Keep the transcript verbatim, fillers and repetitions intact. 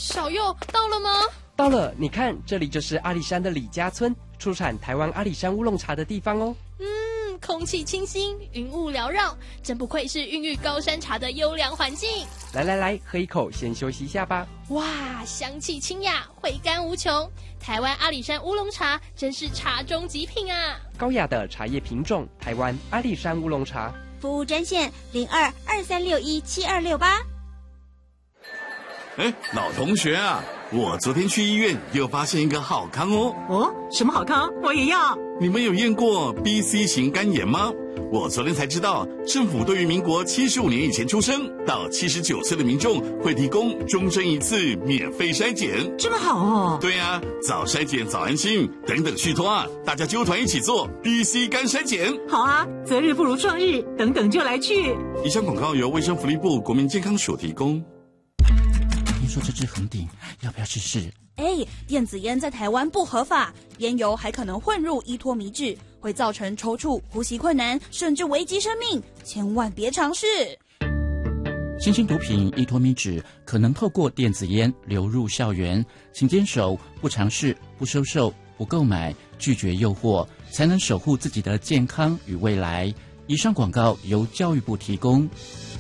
小佑到了吗？ 到了，你看，这里就是阿里山的李家村，出产台湾阿里山乌龙茶的地方哦。 嗯，空气清新，云雾缭绕，真不愧是孕育高山茶的优良环境。 来来来，喝一口，先休息一下吧。 哇，香气清雅，回甘无穷。台湾阿里山乌龙茶真是茶中极品啊！ 高雅的茶叶品种，台湾阿里山乌龙茶。 服务专线零二二三六一七二六八。 哎，老同学啊，我昨天去医院又发现一个好康哦。 哦，什么好康？我也要。 你们有验过 B C 型肝炎吗？我昨天才知道，政府对于民国七十五年以前出生到七十九岁的民众会提供终身一次免费筛检。 这么好哦。 对啊，早筛检早安心，等等续托啊，大家揪团一起做 B C 肝筛检。 好啊，择日不如撞日，等等就来去。 以上广告由卫生福利部国民健康署提供。 听说这支恒鼎，要不要试试？ 哎，电子烟在台湾不合法，烟油还可能混入依托米脂，会造成抽搐、呼吸困难，甚至危及生命，千万别尝试。 新兴毒品依托米脂可能透过电子烟流入校园，请坚守不尝试、不收受、不购买、拒绝诱惑，才能守护自己的健康与未来。以上广告由教育部提供。